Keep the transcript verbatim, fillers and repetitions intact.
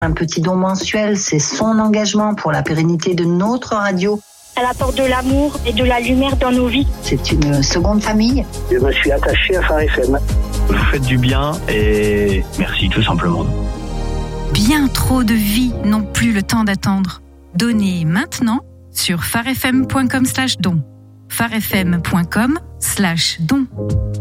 Un petit don mensuel, c'est son engagement pour la pérennité de notre radio. Elle apporte de l'amour et de la lumière dans nos vies. C'est une seconde famille. Je me suis attaché à Phare F M. Vous faites du bien et merci tout simplement. Bien trop de vies n'ont plus le temps d'attendre. Donnez maintenant sur farfm point com slash don. farfm point com slash don.